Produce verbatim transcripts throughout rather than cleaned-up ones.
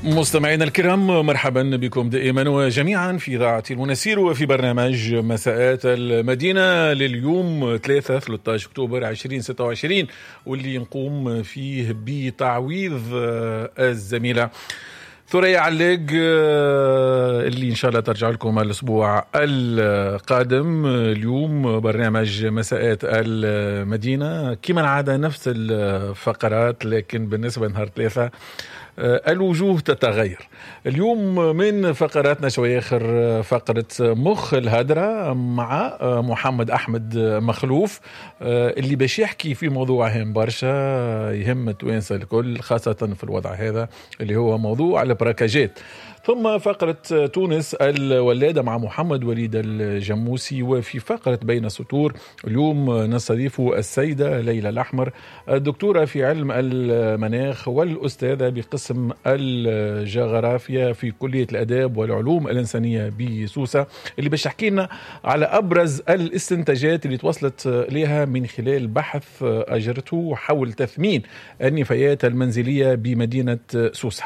مستمعينا الكرام، مرحبا بكم دائما وجميعا في إذاعة المنسير وفي برنامج مساءات المدينة لليوم ثلاثة ثلاثة عشر أكتوبر ألفين وستة وعشرين، واللي نقوم فيه بتعويض الزميلة ثريا علاق اللي إن شاء الله ترجع لكم الأسبوع القادم. اليوم برنامج مساءات المدينة كما العادة نفس الفقرات، لكن بالنسبة لنهار ثلاثة الوجوه تتغير. اليوم من فقراتنا شوية آخر فقرة مخ الهدرة مع محمد أحمد مخلوف، اللي باش يحكي في موضوع هام برشا يهم التوانسة الكل، خاصة في الوضع هذا اللي هو موضوع البراكاجات. ثم فقرة تونس الولادة مع محمد وليد الجموسي. وفي فقرة بين السطور اليوم نستضيف السيدة ليلى الأحمر، الدكتورة في علم المناخ والأستاذة بقسم الجغرافيا في كلية الآداب والعلوم الإنسانية بسوسة، اللي باش تحكي لنا على أبرز الاستنتاجات اللي توصلت لها من خلال بحث أجرته حول تثمين النفايات المنزلية بمدينة سوسة.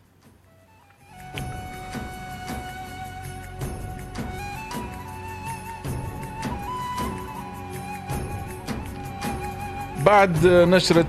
بعد نشرة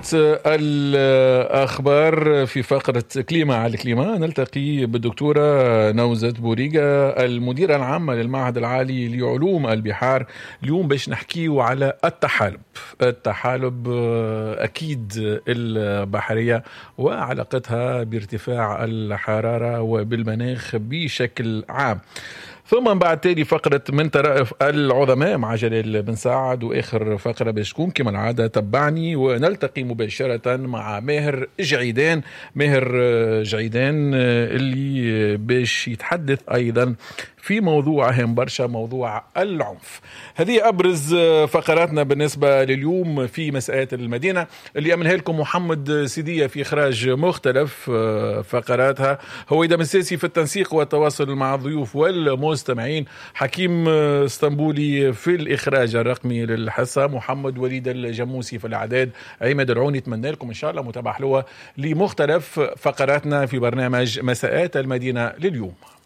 الأخبار في فقرة كليمة على كليمة نلتقي بالدكتورة نوزة بوريقة، المديرة العامة للمعهد العالي لعلوم البحار. اليوم باش نحكيه على التحالب التحالب أكيد البحرية وعلاقتها بارتفاع الحرارة وبالمناخ بشكل عام. ثم بعد تالي فقرة من طرائف العظماء مع جلال بن سعد، وآخر فقرة باش تكون كما العادة تبعني ونلتقي مباشرة مع ماهر جعيدان ماهر جعيدان اللي باش يتحدث أيضا في موضوع هام برشا، موضوع العنف. هذه أبرز فقراتنا بالنسبة لليوم في مساءات المدينة، اللي أمنها لكم محمد سيدية في إخراج مختلف فقراتها، هو إدام الساسي في التنسيق والتواصل مع الضيوف والمستمعين، حكيم اسطنبولي في الإخراج الرقمي للحصة، محمد وليد الجموسي في الإعداد، عماد العوني. أتمنى لكم إن شاء الله متابعة حلوة لمختلف فقراتنا في برنامج مساءات المدينة لليوم.